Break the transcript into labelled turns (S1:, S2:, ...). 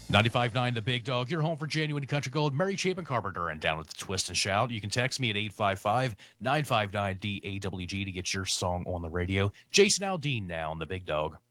S1: 95.9 The Big Dog, your home for genuine country gold. Mary Chapin Carpenter and down at the Twist and Shout. You can text me at 855-959-DAWG to get your song on the radio. Jason Aldean now on The Big Dog.